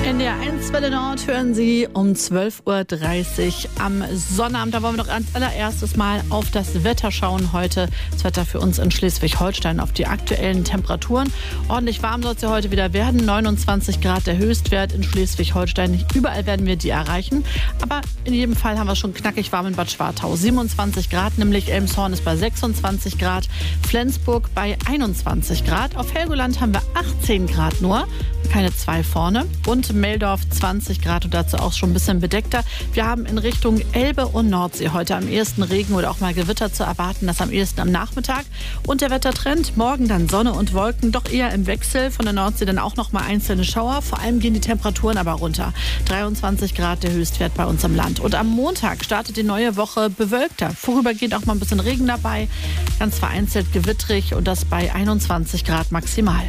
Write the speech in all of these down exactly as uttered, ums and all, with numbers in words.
In der eins Welle Nord hören Sie um zwölf Uhr dreißig am Sonnabend. Da wollen wir doch als allererstes mal auf das Wetter schauen heute. Das Wetter für uns in Schleswig-Holstein, auf die aktuellen Temperaturen. Ordentlich warm soll es ja heute wieder werden. neunundzwanzig Grad der Höchstwert in Schleswig-Holstein. Nicht überall werden wir die erreichen. Aber in jedem Fall haben wir schon knackig warm in Bad Schwartau. siebenundzwanzig Grad, nämlich Elmshorn ist bei sechsundzwanzig Grad. Flensburg bei einundzwanzig Grad. Auf Helgoland haben wir achtzehn Grad nur. Keine zwei vorne. Und Meldorf zwanzig Grad und dazu auch schon ein bisschen bedeckter. Wir haben in Richtung Elbe und Nordsee heute am ehesten Regen oder auch mal Gewitter zu erwarten. Das am ehesten am Nachmittag. Und der Wettertrend, morgen dann Sonne und Wolken, doch eher im Wechsel. Von der Nordsee dann auch noch mal einzelne Schauer. Vor allem gehen die Temperaturen aber runter. dreiundzwanzig Grad der Höchstwert bei uns am Land. Und am Montag startet die neue Woche bewölkter. Vorübergehend auch mal ein bisschen Regen dabei. Ganz vereinzelt gewittrig und das bei einundzwanzig Grad maximal.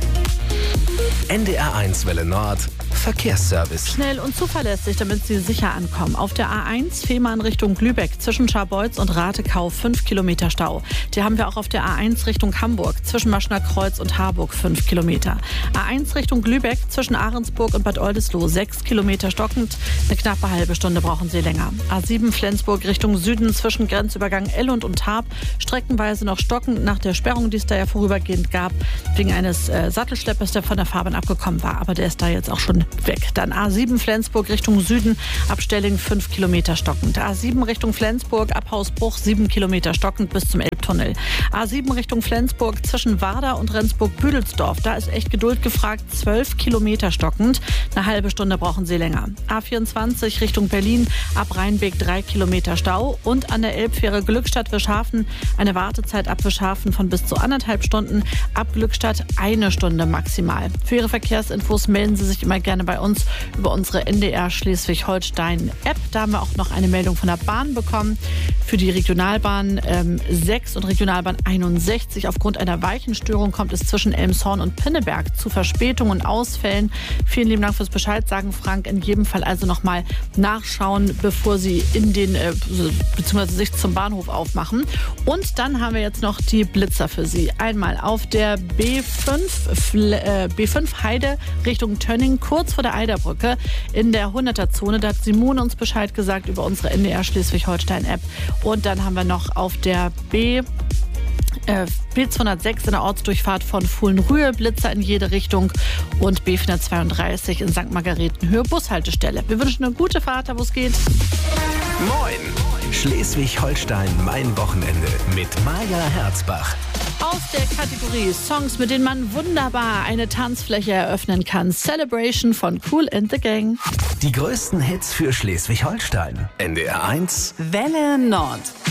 N D R eins Welle Nord Verkehrsservice. Schnell und zuverlässig, damit Sie sicher ankommen. Auf der A eins Fehmarn Richtung Lübeck zwischen Scharbeutz und Ratekau fünf Kilometer Stau. Die haben wir auch auf der A eins Richtung Hamburg zwischen Maschner Kreuz und Harburg fünf Kilometer. A eins Richtung Lübeck zwischen Ahrensburg und Bad Oldesloe sechs Kilometer stockend. Eine knappe halbe Stunde brauchen Sie länger. A sieben Flensburg Richtung Süden zwischen Grenzübergang Ellund und Tarp streckenweise noch stockend nach der Sperrung, die es da ja vorübergehend gab, wegen eines äh, Sattelschleppers, der von der Fahrbahn abgekommen war. Aber der ist da jetzt auch schon weg. Dann A sieben Flensburg Richtung Süden, ab Stelling fünf Kilometer stockend. A sieben Richtung Flensburg, ab Hausbruch sieben Kilometer stockend bis zum Elbtunnel. A sieben Richtung Flensburg zwischen Warda und Rendsburg-Büdelsdorf. Da ist echt Geduld gefragt, zwölf Kilometer stockend. Eine halbe Stunde brauchen Sie länger. A vierundzwanzig Richtung Berlin, ab Rheinbeck drei Kilometer Stau. Und an der Elbfähre Glückstadt-Wischhafen eine Wartezeit ab Wischhafen von bis zu anderthalb Stunden. Ab Glückstadt eine Stunde maximal. Für Ihre Verkehrsinfos melden Sie sich immer gerne bei uns über unsere N D R Schleswig-Holstein-App. Da haben wir auch noch eine Meldung von der Bahn bekommen für die Regionalbahn ähm, sechs und Regionalbahn einundsechzig. Aufgrund einer Weichenstörung kommt es zwischen Elmshorn und Pinneberg zu Verspätungen und Ausfällen. Vielen lieben Dank fürs Bescheid sagen, Frank. In jedem Fall also nochmal nachschauen, bevor Sie in den äh, beziehungsweise sich zum Bahnhof aufmachen. Und dann haben wir jetzt noch die Blitzer für Sie. Einmal auf der B fünf, äh, B fünf Heide Richtung Tönning, kurz vor der Eiderbrücke in der hunderter-Zone. Da hat Simone uns Bescheid gesagt über unsere N D R Schleswig-Holstein-App. Und dann haben wir noch auf der B... Äh, B zweihundertsechs in der Ortsdurchfahrt von Fohlen-Rühe, Blitzer in jede Richtung und B vierhundertzweiunddreißig in Sankt Margaretenhöhe, Bushaltestelle. Wir wünschen eine gute Fahrt, da wo es geht. Moin! Schleswig-Holstein, mein Wochenende mit Maja Herzbach. Aus der Kategorie Songs, mit denen man wunderbar eine Tanzfläche eröffnen kann. Celebration von Kool and the Gang. Die größten Hits für Schleswig-Holstein. N D R eins Welle Nord.